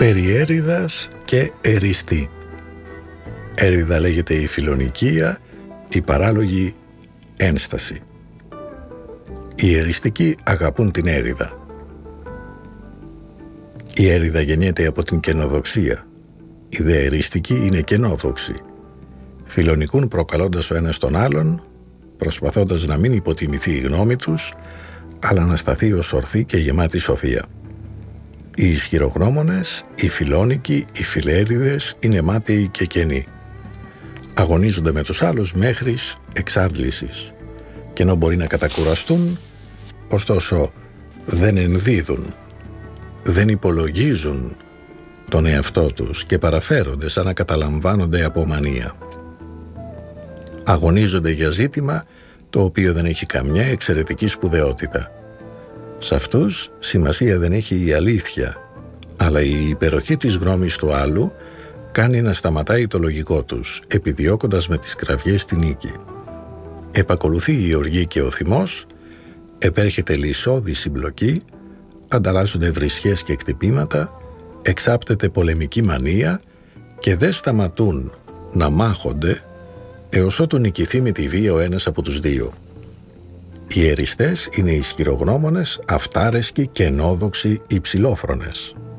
περί έρηδας και εριστή. Έρηδα λέγεται η φιλονικία, η παράλογη ένσταση. Οι εριστικοί αγαπούν την έρηδα. Η έρηδα γεννιέται από την καινοδοξία. Οι δε εριστικοί είναι καινόδοξοι. Φιλονικούν προκαλώντας ο ένας τον άλλον, προσπαθώντας να μην υποτιμηθεί η γνώμη τους, αλλά να σταθεί ως ορθή και γεμάτη σοφία. Οι ισχυρογνώμονες, οι φιλόνικοι, οι φιλέριδες είναι μάταιοι και κενοί. Αγωνίζονται με τους άλλους μέχρι εξάντλησης, και ενώ μπορεί να κατακουραστούν, ωστόσο δεν ενδίδουν, δεν υπολογίζουν τον εαυτό τους και παραφέρονται σαν να καταλαμβάνονται από μανία. Αγωνίζονται για ζήτημα το οποίο δεν έχει καμιά εξαιρετική σπουδαιότητα. Σε αυτούς σημασία δεν έχει η αλήθεια, αλλά η υπεροχή της γνώμης του άλλου κάνει να σταματάει το λογικό τους, επιδιώκοντας με τις κραυγές τη νίκη. Επακολουθεί η οργή και ο θυμός, επέρχεται λυσώδη συμπλοκή, ανταλλάσσονται βρισχές και κτυπήματα, εξάπτεται πολεμική μανία και δεν σταματούν να μάχονται έως ότου νικηθεί με τη βία ο ένας από τους δύο. Οι εριστές είναι ισχυρογνώμονες, αυτάρεσκοι, καινόδοξοι, υψηλόφρονες.